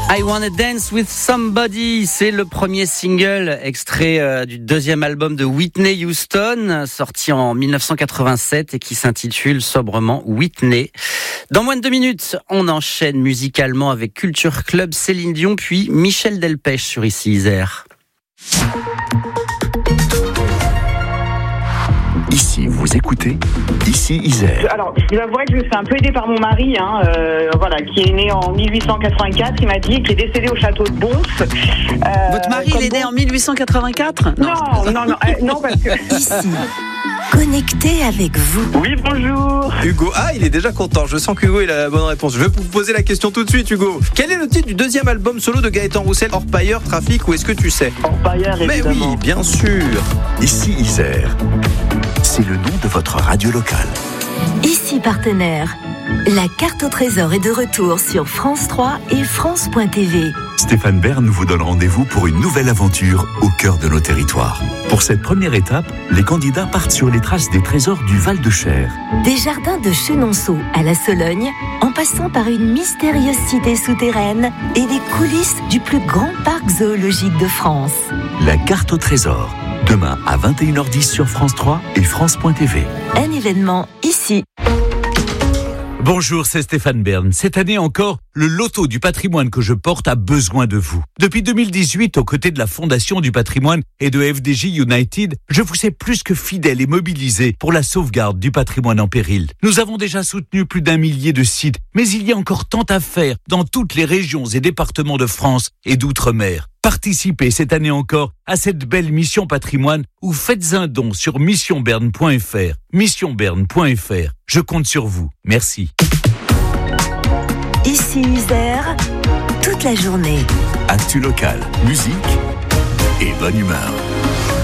I Wanna Dance With Somebody, c'est le premier single extrait du deuxième album de Whitney Houston, sorti en 1987 et qui s'intitule sobrement Whitney. Dans moins de 2 minutes, on enchaîne musicalement avec Culture Club, Céline Dion, puis Michel Delpech sur Ici Isère. Ici, vous écoutez Ici Isère. Alors, je vous avouerai que je me suis un peu aidée par mon mari, qui est né en 1884, il m'a dit, qui est décédé au château de Bons. Votre mari, il est né en 1884 ? Non, parce que... Ici, connecté avec vous. Oui, bonjour. Hugo, il est déjà content. Je sens qu'Hugo il a la bonne réponse. Je vais vous poser la question tout de suite, Hugo. Quel est le titre du deuxième album solo de Gaëtan Roussel, Orpailleur, Trafic ou est-ce que tu sais ? Orpailleur, évidemment. Mais oui, bien sûr. Ici Isère. C'est le nom de votre radio locale. Ici partenaire. La carte au trésor est de retour sur France 3 et France.tv. Stéphane Bern vous donne rendez-vous pour une nouvelle aventure au cœur de nos territoires. Pour cette première étape, les candidats partent sur les traces des trésors du Val-de-Cher. Des jardins de Chenonceau à la Sologne, en passant par une mystérieuse cité souterraine et les coulisses du plus grand parc zoologique de France. La carte au trésor. Demain à 21h10 sur France 3 et France.tv. Un événement ici. Bonjour, c'est Stéphane Bern. Cette année encore, le loto du patrimoine que je porte a besoin de vous. Depuis 2018, aux côtés de la Fondation du patrimoine et de FDJ United, je vous sais plus que fidèle et mobilisé pour la sauvegarde du patrimoine en péril. Nous avons déjà soutenu plus d'1 millier de sites, mais il y a encore tant à faire dans toutes les régions et départements de France et d'outre-mer. Participez cette année encore à cette belle mission patrimoine ou faites un don sur missionberne.fr. Missionberne.fr. Je compte sur vous. Merci. Ici Isère, toute la journée. Actu local, musique et bonne humeur.